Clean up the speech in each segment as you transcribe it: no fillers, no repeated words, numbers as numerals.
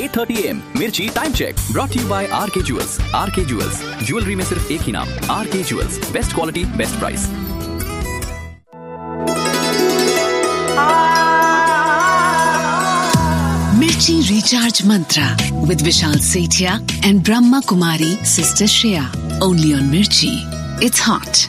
8:30 AM मिर्ची time check brought you bye R K jewels. R K jewels, jewellery में सिर्फ एक ही नाम, R K jewels. Best quality, best price. मिर्ची recharge Mantra with Vishal Sethia and Brahma Kumari sister Shreya, only on मिर्ची। It's hot.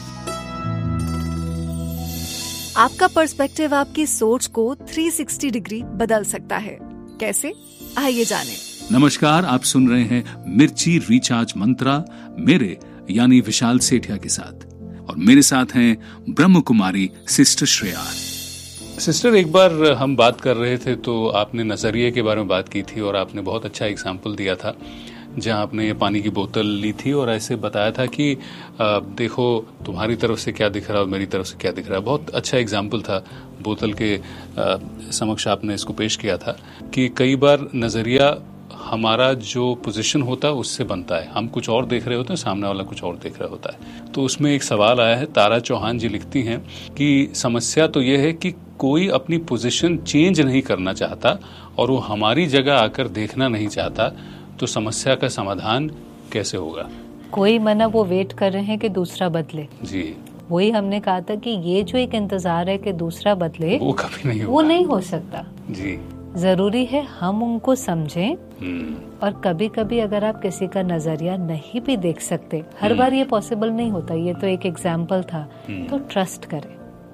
आपका perspective आपकी सोच को 360 डिग्री बदल सकता है। कैसे? आइए जानें। नमस्कार, आप सुन रहे हैं मिर्ची रिचार्ज मंत्रा मेरे यानी विशाल सेठिया के साथ, और मेरे साथ हैं ब्रह्म कुमारी सिस्टर श्रेया। सिस्टर, एक बार हम बात कर रहे थे तो आपने नजरिए के बारे में बात की थी और आपने बहुत अच्छा एग्जाम्पल दिया था, जहां आपने ये पानी की बोतल ली थी और ऐसे बताया था कि देखो तुम्हारी तरफ से क्या दिख रहा है और मेरी तरफ से क्या दिख रहा है। बहुत अच्छा एग्जाम्पल था, बोतल के समक्ष आपने इसको पेश किया था कि कई बार नजरिया हमारा जो पोजीशन होता है उससे बनता है। हम कुछ और देख रहे होते हैं, सामने वाला कुछ और देख रहा होता है। तो उसमें एक सवाल आया है, तारा चौहान जी लिखती हैं कि समस्या तो यह है कि कोई अपनी पोजीशन चेंज नहीं करना चाहता और वो हमारी जगह आकर देखना नहीं चाहता, तो समस्या का समाधान कैसे होगा? कोई मना वो वेट कर रहे हैं कि दूसरा बदले। जी, वही हमने कहा था कि ये जो एक इंतजार है कि दूसरा बदले, वो कभी नहीं होगा। वो नहीं हो सकता। जी, जरूरी है हम उनको समझें। और कभी कभी अगर आप किसी का नजरिया नहीं भी देख सकते, हर बार ये पॉसिबल नहीं होता, ये तो एक एग्जाम्पल था, तो ट्रस्ट करें।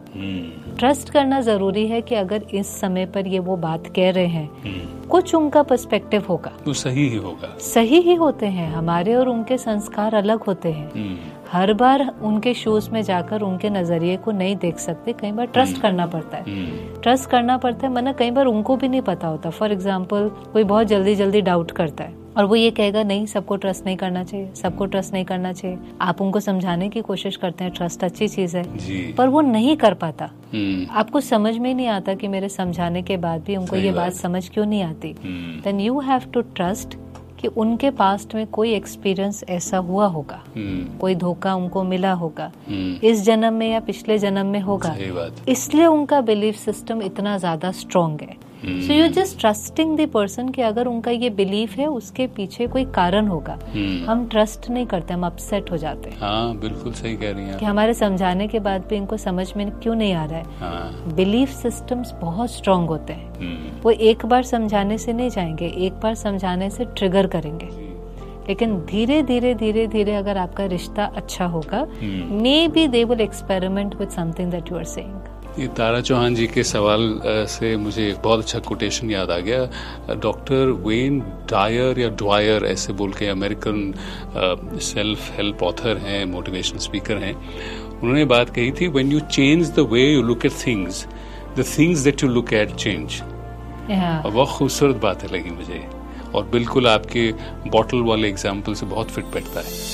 ट्रस्ट करना जरूरी है कि अगर इस समय पर ये वो बात कह रहे हैं, कुछ उनका पर्सपेक्टिव होगा तो सही ही होगा। सही ही होते हैं, हमारे और उनके संस्कार अलग होते हैं। हर बार उनके शूज में जाकर उनके नजरिए को नहीं देख सकते, कई बार ट्रस्ट करना पड़ता है। ट्रस्ट करना पड़ता है, मना कई बार उनको भी नहीं पता होता। फॉर एग्जाम्पल, कोई बहुत जल्दी जल्दी डाउट करता है और वो ये कहेगा नहीं, सबको ट्रस्ट नहीं करना चाहिए, सबको ट्रस्ट नहीं करना चाहिए। आप उनको समझाने की कोशिश करते हैं, ट्रस्ट अच्छी चीज है, पर वो नहीं कर पाता। आपको समझ में नहीं आता कि मेरे समझाने के बाद भी उनको ये बात समझ क्यों नहीं आती। Then you have to trust कि उनके पास्ट में कोई एक्सपीरियंस ऐसा हुआ होगा, कोई धोखा उनको मिला होगा, इस जन्म में या पिछले जन्म में होगा, इसलिए उनका बिलीफ सिस्टम इतना ज्यादा स्ट्रॉन्ग है। So you just trusting the person कि अगर उनका ये बिलीफ है उसके पीछे कोई कारण होगा। हम ट्रस्ट नहीं करते, हम अपसेट हो जाते हैं। हाँ, बिल्कुल सही कह रही हैं कि हमारे समझाने के बाद भी इनको समझ में क्यों नहीं आ रहा है। हाँ। बिलीफ सिस्टम्स बहुत स्ट्रांग होते हैं। वो एक बार समझाने से नहीं जाएंगे, एक बार समझाने से ट्रिगर करेंगे, लेकिन धीरे धीरे धीरे धीरे अगर आपका रिश्ता अच्छा होगा, may be they will experiment with something that you are saying. ये तारा चौहान जी के सवाल से मुझे एक बहुत अच्छा कोटेशन याद आ गया। डॉक्टर वेन डायर या ड्वायर ऐसे बोल के अमेरिकन सेल्फ हेल्प ऑथर हैं, मोटिवेशनल स्पीकर हैं। उन्होंने बात कही थी, when you change the way you look at things, the things that you look at change. और बहुत खूबसूरत बातें लगी मुझे, और बिल्कुल आपके बॉटल वाले एग्जाम्पल से बहुत फिट बैठता है।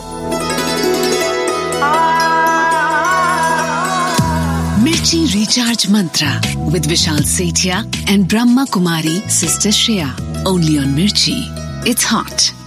मिर्ची recharge Mantra with Vishal Sethia and Brahma Kumari sister Shreya, only on मिर्ची। It's hot.